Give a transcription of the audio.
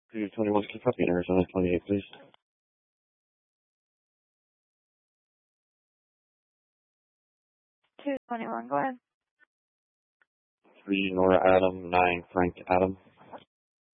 221 Kentucky, Arizona 28, please. 221, go ahead. 3 Nora Adam, 9 Frank Adam.